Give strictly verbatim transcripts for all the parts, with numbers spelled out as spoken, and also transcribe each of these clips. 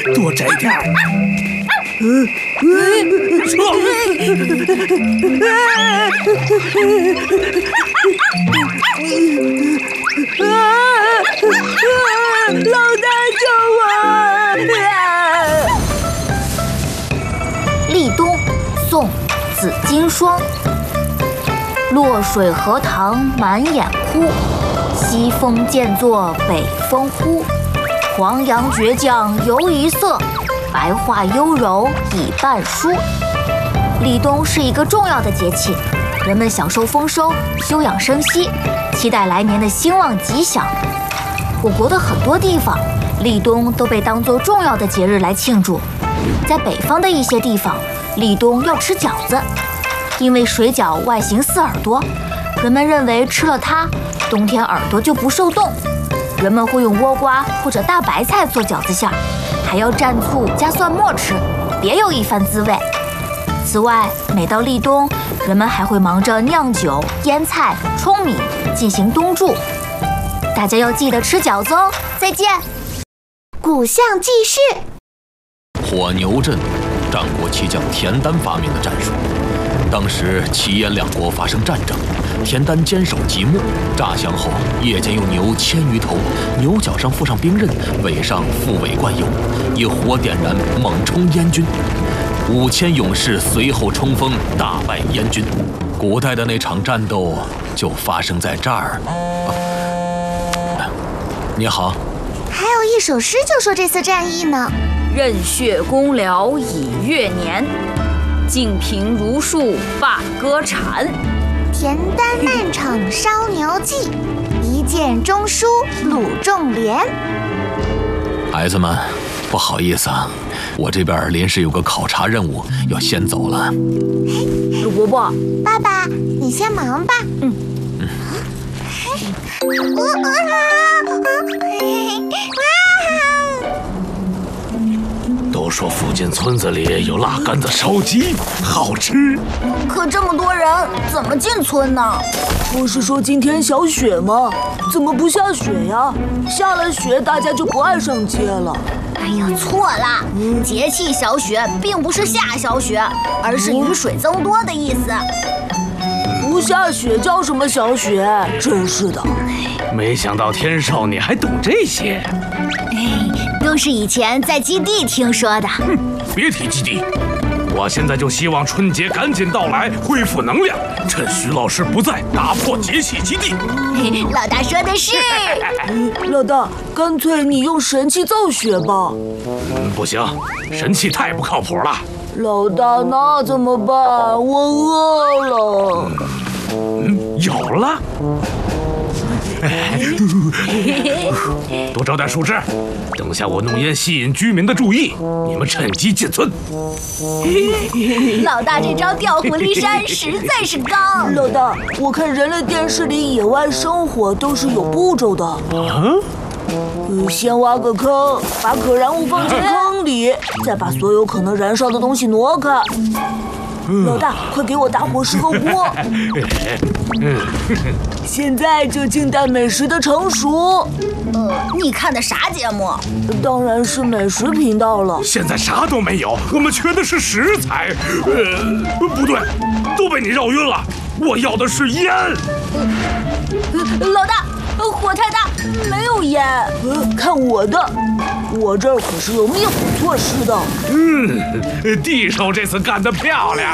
多摘点儿。嗯， 啊！老大救我！ 立冬，宋·紫金霜。洛水荷塘满眼枯，西风渐作北风呼。黄杨倔强犹一色，白桦优柔已半疏。立冬是一个重要的节气，人们享受丰收，休养生息，期待来年的兴旺吉祥。我国的很多地方，立冬都被当作重要的节日来庆祝。在北方的一些地方，立冬要吃饺子，因为水饺外形似耳朵，人们认为吃了它，冬天耳朵就不受冻。人们会用倭瓜或者大白菜做饺子馅儿，还要蘸醋加蒜末吃，别有一番滋味。此外，每到立冬，人们还会忙着酿酒、腌菜、舂米，进行冬祝。大家要记得吃饺子哦！再见。 古象记事。 火牛阵，战国奇将田丹发明的战术。当时齐燕两国发生战争，田丹坚守即墨，诈降后，夜间用牛千余头，牛角上附上兵刃，尾上复尾冠有，以火点燃，猛冲燕军。五千勇士随后冲锋，大败燕军。古代的那场战斗就发生在这儿。啊、你好。 还有一首诗就说这次战役呢。 任血公辽以月年，净平如树罢歌蝉。 田丹漫场烧牛记，一箭中书鲁仲连。 孩子们，不好意思啊，我这边临时有个考察任务，要先走了。 鲁伯伯， 爸爸，你先忙吧。 嗯嗯。 都说附近村子里有辣干子烧鸡，好吃。 可这么多人，怎么进村呢？ 不是说今天小雪吗？怎么不下雪呀？下了雪，大家就不爱上街了。 哎呀，错了！嗯、节气小雪并不是下小雪，而是雨水增多的意思。 不下雪叫什么小雪？真是的！ 没想到天少你还懂这些。 都是以前在基地听说的。 哼，别提基地，我现在就希望春节赶紧到来，恢复能量，趁徐老师不在，打破节气基地。 老大说的是。 老大，干脆你用神器造雪吧。 嗯，不行，神器太不靠谱了。 老大，那怎么办？我饿了。 嗯，有了。多找点树枝，等下我弄烟吸引居民的注意，你们趁机进村。 老大这招调虎离山实在是高。 老大，我看人类电视里野外生活都是有步骤的。啊？呃，先挖个坑，把可燃物放进坑里，再把所有可能燃烧的东西挪开。老大，快给我打火石和锅！现在就静待美食的成熟。 呃，你看的啥节目？ 当然是美食频道了。 现在啥都没有，我们缺的是食材。呃，不对，都被你绕晕了。我要的是烟。 呃、老大，火太大，没有烟。 呃，看我的。我这儿可是有灭火措施的。 嗯，地手这次干得漂亮。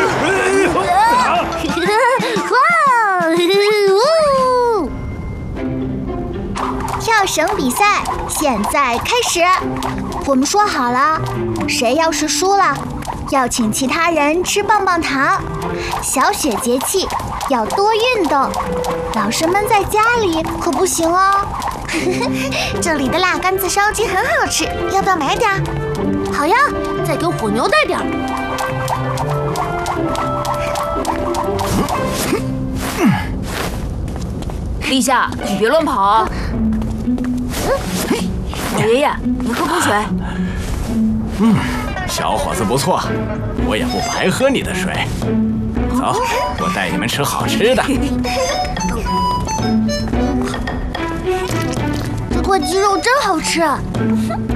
跳绳比赛现在开始。我们说好了，谁要是输了，要请其他人吃棒棒糖。小雪节气要多运动，老师们在家里可不行哦。这里的辣干子烧鸡很好吃，要不要买点？ 好呀，再给火牛带点。 立夏，你别乱跑啊！老爷爷，您喝口水。 嗯，小伙子不错，我也不白喝你的水。走，我带你们吃好吃的。 这块鸡肉真好吃。